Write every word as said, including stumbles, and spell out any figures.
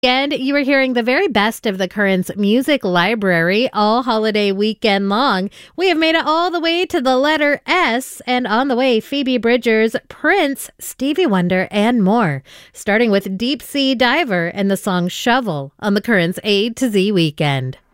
And you are hearing the very best of the Currents music library all holiday weekend long. We have made it all the way to the letter S, and on the way, Phoebe Bridgers, Prince, Stevie Wonder, and more. Starting with Deep Sea Diver and the song Shovel on the Currents A to Z weekend.